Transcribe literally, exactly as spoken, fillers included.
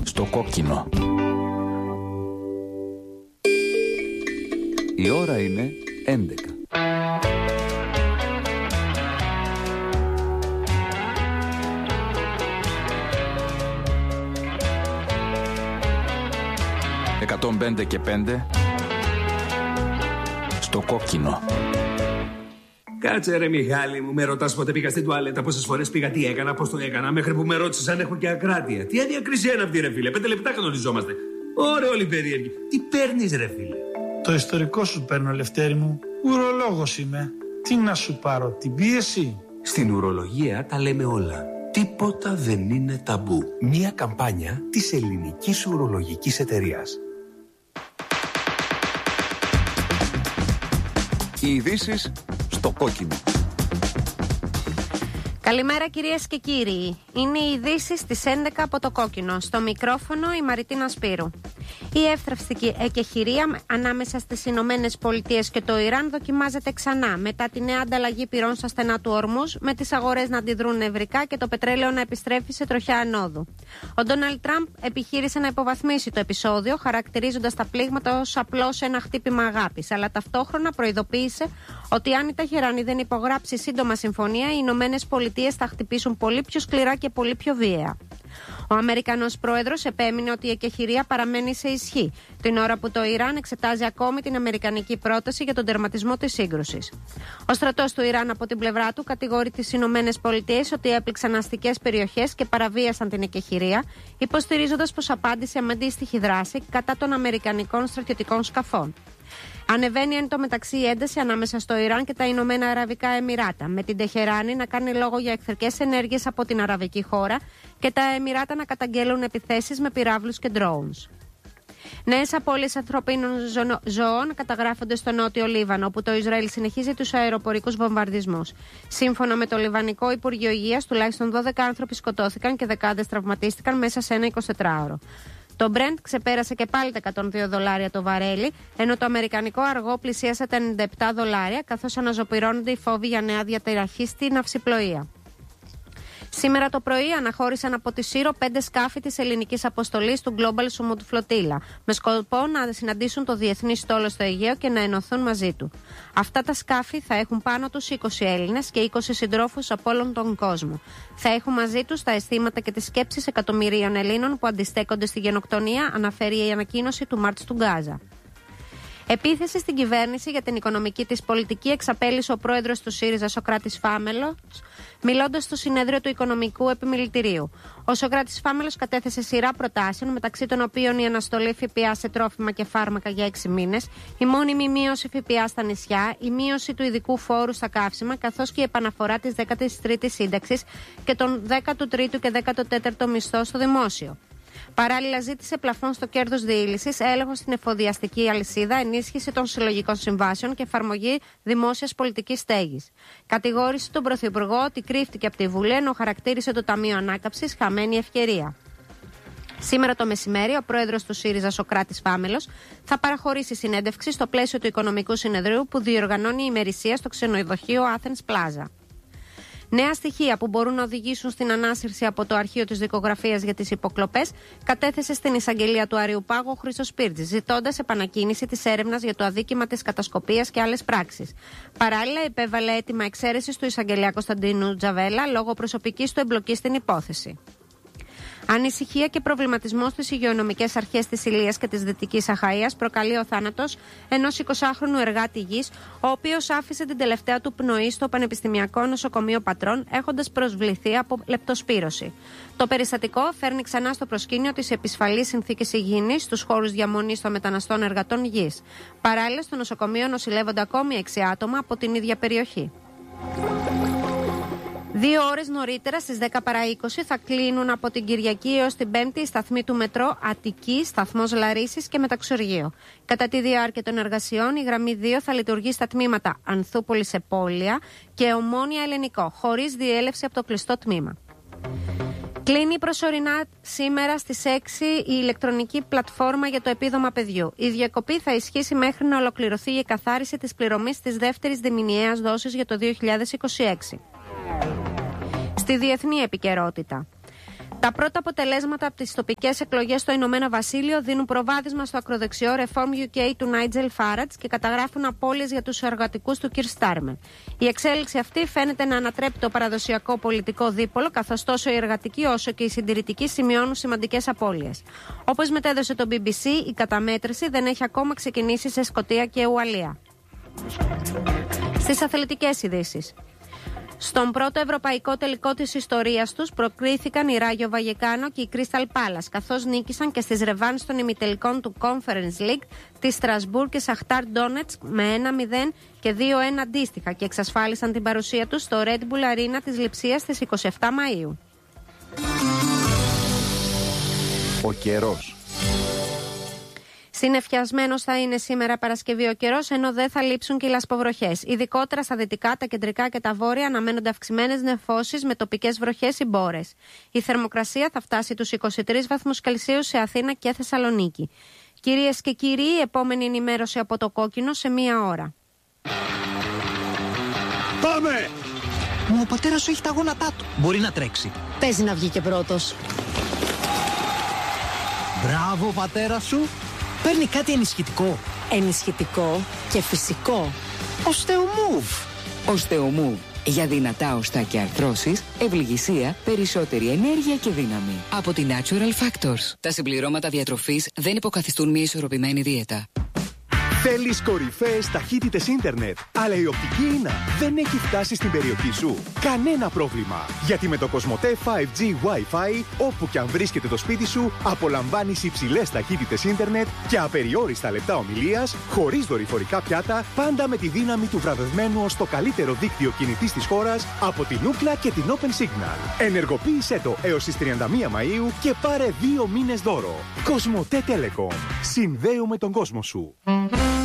στο κόκκινο. Η ώρα είναι έντεκα. εκατόν πέντε και πέντε στο κόκκινο. Κάτσε ρε Μιχάλη μου, με ρωτάς πότε πήγα στην τουαλέτα, πόσες φορές πήγα, τι έκανα, πώς το έκανα, μέχρι που με ρώτησες αν έχω και ακράτεια. Τι αδιακρισία είναι αυτή ρε φίλε, πέντε λεπτά κανονιζόμαστε. Ωραία όλοι περίεργοι. Τι παίρνεις ρε φίλε? Το ιστορικό σου παίρνω, Λευτέρη μου. Ουρολόγος είμαι. Τι να σου πάρω, την πίεση? Στην ουρολογία τα λέμε όλα. Τίποτα δεν είναι ταμπού. Μία καμπάνια της Ελληνικής Ουρολογικής Εταιρείας. Οι ειδήσεις στο κόκκινο. Καλημέρα κυρίες και κύριοι. Είναι οι ειδήσεις στις έντεκα από το κόκκινο. Στο μικρόφωνο η Μαριτίνα Σπύρου. Η εύθραυστη εκεχηρία ανάμεσα στις Ηνωμένες Πολιτείες και το Ιράν δοκιμάζεται ξανά μετά τη νέα ανταλλαγή πυρών στα στενά του Ορμούζ, με τις αγορές να αντιδρούν νευρικά και το πετρέλαιο να επιστρέφει σε τροχιά ανόδου. Ο Ντόναλντ Τραμπ επιχείρησε να υποβαθμίσει το επεισόδιο, χαρακτηρίζοντας τα πλήγματα ως απλώς ένα χτύπημα αγάπης, αλλά ταυτόχρονα προειδοποίησε ότι αν η Τεχεράνη δεν υπογράψει σύντομα συμφωνία, οι Ηνωμένες Πολιτείες θα χτυπήσουν πολύ πιο σκληρά και πολύ πιο βίαια. Ο Αμερικανός πρόεδρος επέμεινε ότι η εκεχηρία παραμένει σε ισχύ, την ώρα που το Ιράν εξετάζει ακόμη την αμερικανική πρόταση για τον τερματισμό της σύγκρουσης. Ο στρατός του Ιράν από την πλευρά του κατηγορεί τις Ηνωμένες Πολιτείες ότι έπληξαν αστικές περιοχές και παραβίασαν την εκεχηρία, υποστηρίζοντας πως απάντησε με αντίστοιχη δράση κατά των αμερικανικών στρατιωτικών σκαφών. Ανεβαίνει εν τω μεταξύ η ένταση ανάμεσα στο Ιράν και τα Ηνωμένα Αραβικά Εμιράτα, με την Τεχεράνη να κάνει λόγο για εχθρικές ενέργειες από την αραβική χώρα και τα Εμιράτα να καταγγέλουν επιθέσεις με πυράβλους και drones. Νέες απώλειες ανθρωπίνων ζώων καταγράφονται στο νότιο Λίβανο, όπου το Ισραήλ συνεχίζει τους αεροπορικούς βομβαρδισμούς. Σύμφωνα με το Λιβανικό Υπουργείο Υγείας, τουλάχιστον δώδεκα άνθρωποι σκοτώθηκαν και δεκάδες τραυματίστηκαν μέσα σε ένα εικοσιτετράωρο. Το Brent ξεπέρασε και πάλι τα εκατόν δύο δολάρια το βαρέλι, ενώ το αμερικανικό αργό πλησίασε τα ενενήντα επτά δολάρια, καθώς αναζωπυρώνονται οι φόβοι για νέα διαταραχή στην ναυσιπλοεία. Σήμερα το πρωί αναχώρησαν από τη Σύρο πέντε σκάφη της ελληνικής αποστολής του Global Summit Flotilla, με σκοπό να συναντήσουν το διεθνή στόλο στο Αιγαίο και να ενωθούν μαζί του. Αυτά τα σκάφη θα έχουν πάνω τους είκοσι Έλληνες και είκοσι συντρόφους από όλον τον κόσμο. Θα έχουν μαζί τους τα αισθήματα και τις σκέψεις εκατομμυρίων Ελλήνων που αντιστέκονται στη γενοκτονία, αναφέρει η ανακοίνωση του Μάρτς του Γκάζα. Επίθεση στην κυβέρνηση για την οικονομική της πολιτική εξαπέλυσε ο πρόεδρος του ΣΥΡΙΖΑ, Σωκράτης Φάμελος, μιλώντας στο συνέδριο του Οικονομικού Επιμελητηρίου. Ο Σωκράτης Φάμελος κατέθεσε σειρά προτάσεων, μεταξύ των οποίων η αναστολή ΦΠΑ σε τρόφιμα και φάρμακα για έξι μήνες, η μόνιμη μείωση ΦΠΑ στα νησιά, η μείωση του ειδικού φόρου στα καύσιμα, καθώς και η επαναφορά της δέκατης τρίτης σύνταξης και των δέκατο τρίτο και δέκατο τέταρτο μισθό στο δημόσιο. Παράλληλα, ζήτησε πλαφόν στο κέρδος διήλυσης, έλεγχο στην εφοδιαστική αλυσίδα, ενίσχυση των συλλογικών συμβάσεων και εφαρμογή δημόσιας πολιτικής στέγης. Κατηγόρησε τον Πρωθυπουργό ότι κρύφτηκε από τη Βουλή, ενώ χαρακτήρισε το Ταμείο Ανάκαμψης χαμένη ευκαιρία. Σήμερα το μεσημέρι, ο πρόεδρος του ΣΥΡΙΖΑ, Σωκράτης Φάμελος, θα παραχωρήσει συνέντευξη στο πλαίσιο του Οικονομικού Συνεδρίου που διοργανώνει η ημερησία στο ξενοδοχείο Athens Plaza. Νέα στοιχεία που μπορούν να οδηγήσουν στην ανάσυρση από το αρχείο της δικογραφίας για τις υποκλοπές κατέθεσε στην εισαγγελία του Αριουπάγου ο Χρήστος Πύρτζης, ζητώντας επανακίνηση της έρευνας για το αδίκημα της κατασκοπίας και άλλες πράξεις. Παράλληλα, υπέβαλε αίτημα εξαίρεσης του εισαγγελέα Κωνσταντίνου Τζαβέλα λόγω προσωπικής του εμπλοκής στην υπόθεση. Ανησυχία και προβληματισμό στις υγειονομικές αρχές της Ηλίας και της Δυτικής Αχαΐας προκαλεί ο θάνατος ενός εικοσάχρονου εργάτη γης, ο οποίος άφησε την τελευταία του πνοή στο Πανεπιστημιακό Νοσοκομείο Πατρών, έχοντας προσβληθεί από λεπτοσπύρωση. Το περιστατικό φέρνει ξανά στο προσκήνιο τις επισφαλείς συνθήκες υγιεινής στους χώρους διαμονής των μεταναστών εργατών γης. Παράλληλα, στο νοσοκομείο νοσηλεύονται ακόμη έξι άτομα από την ίδια περιοχή. Δύο ώρες νωρίτερα, στις δέκα παρά είκοσι, θα κλείνουν από την Κυριακή έως την Πέμπτη οι σταθμοί του μετρό Αττική, σταθμός Λαρίσης και Μεταξουργείο. Κατά τη διάρκεια των εργασιών, η γραμμή δύο θα λειτουργεί στα τμήματα Ανθούπολης Επόλεια και Ομόνια Ελληνικό, χωρίς διέλευση από το κλειστό τμήμα. Κλείνει προσωρινά σήμερα στις έξι η ηλεκτρονική πλατφόρμα για το επίδομα παιδιού. Η διακοπή θα ισχύσει μέχρι να ολοκληρωθεί η εκαθάριση της πληρωμής της δεύτερης διμηνιαίας δόσης για το δύο χιλιάδες είκοσι έξι. Στη διεθνή επικαιρότητα. Τα πρώτα αποτελέσματα από τις τοπικές εκλογές στο Ηνωμένο Βασίλειο δίνουν προβάδισμα στο ακροδεξιό Reform γιου κέι του Νάιτζελ Φάρατζ και καταγράφουν απώλειες για τους εργατικούς του Κιρ Στάρμερ. Η εξέλιξη αυτή φαίνεται να ανατρέπει το παραδοσιακό πολιτικό δίπολο, καθώς τόσο οι εργατικοί όσο και οι συντηρητικοί σημειώνουν σημαντικές απώλειες. Όπως μετέδωσε το μπι μπι σι, η καταμέτρηση δεν έχει ακόμα ξεκινήσει σε Σκωτία και Ουαλία. Στις αθλητικές ειδήσεις. Στον πρώτο ευρωπαϊκό τελικό της ιστορίας τους προκρίθηκαν η Ράγιο Βαγεκάνο και η Crystal Palace, καθώς νίκησαν και στις ρεβάνς των ημιτελικών του Conference League τη Στρασβούρ και Σαχτάρ Ντόνετσκ με ένα μηδέν και δύο ένα αντίστοιχα και εξασφάλισαν την παρουσία τους στο Red Bull Arena της Λειψίας στις είκοσι επτά Μαΐου. Ο καιρός. Συννεφιασμένος θα είναι σήμερα Παρασκευή ο καιρός, ενώ δεν θα λείψουν και οι λασποβροχές. Ειδικότερα στα δυτικά, τα κεντρικά και τα βόρεια αναμένονται αυξημένες νεφώσεις με τοπικές βροχές ή μπόρες. Η θερμοκρασία θα φτάσει τους είκοσι τρεις βαθμούς Κελσίου σε Αθήνα και Θεσσαλονίκη. Κυρίες και κύριοι, επόμενη ενημέρωση από το Κόκκινο σε μία ώρα. Πάμε! Μα ο πατέρας σου έχει τα γόνατά του. Μπορεί να τρέξει. Παίζει να βγει και πρώτος. Μπράβο, πατέρα σου. Παίρνει κάτι ενισχυτικό. Ενισχυτικό και φυσικό. Οστεομούβ. Οστεομούβ. Για δυνατά οστά και αρθρώσεις, ευληγησία, περισσότερη ενέργεια και δύναμη. Από τη Natural Factors. Τα συμπληρώματα διατροφής δεν υποκαθιστούν μια ισορροπημένη δίαιτα. Θέλεις κορυφαίες ταχύτητες ίντερνετ, αλλά η οπτική ίνα δεν έχει φτάσει στην περιοχή σου? Κανένα πρόβλημα, γιατί με το Κοσμοτέ φάιβ τζι Wi-Fi, όπου και αν βρίσκεται το σπίτι σου, απολαμβάνεις υψηλές ταχύτητες ίντερνετ και απεριόριστα λεπτά ομιλίας, χωρίς δορυφορικά πιάτα, πάντα με τη δύναμη του βραβευμένου ως το καλύτερο δίκτυο κινητής της χώρας από την Ookla και την Open Signal. Ενεργοποίησέ το έως τις τριάντα μία Μαΐου και πάρε δύο μήνες δώρο. Κοσμοτέ Telecom. Συνδέουμε τον κόσμο σου.